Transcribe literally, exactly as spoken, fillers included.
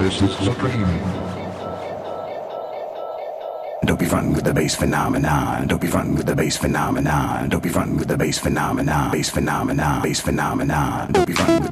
This is Supreme. Don't be frontin' with the bass phenomenon. Don't be frontin' with the bass phenomenon. Don't be frontin' with the bass phenomenon. Bass phenomenon. Bass phenomenon. Don't be frontin' with